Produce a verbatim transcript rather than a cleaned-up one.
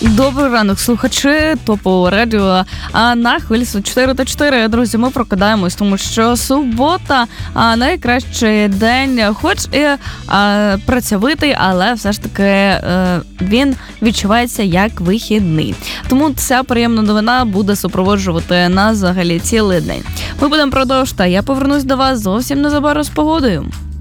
Добрий ранок, слухачі Топового радіо. А на хвилі чотири та чотири, друзі, ми прокидаємось, тому що субота а, найкращий день, хоч і а, працьовитий, але все ж таки а, він відчувається як вихідний. Тому ця приємна новина буде супроводжувати нас взагалі цілий день. Ми будемо продовжувати, а я повернусь до вас зовсім незабаром з погодою.